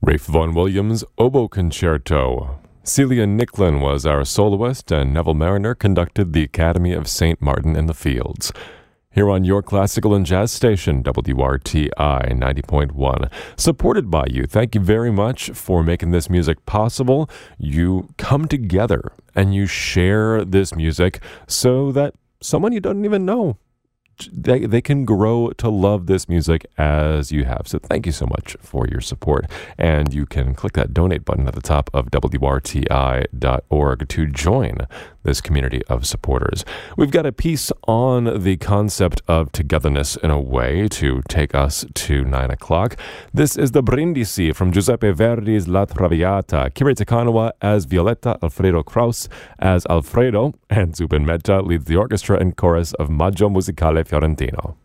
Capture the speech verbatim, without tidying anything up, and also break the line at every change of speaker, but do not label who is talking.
Ralph Vaughan Williams' Oboe Concerto. Celia Nicklin was our soloist, and Neville Mariner conducted the Academy of Saint Martin in the Fields. Here on your classical and jazz station, W R T I ninety point one. Supported by you. Thank you very much for making this music possible. You come together and you share this music so that someone you don't even know, They, they can grow to love this music as you have. So thank you so much for your support. And you can click that donate button at the top of W R T I dot org to join this community of supporters. We've got a piece on the concept of togetherness in a way to take us to nine o'clock. This is the Brindisi from Giuseppe Verdi's La Traviata. Kiri Takanawa as Violetta, Alfredo Kraus as Alfredo, and Zubin Mehta leads the orchestra and chorus of Maggio Musicale Fiorentino.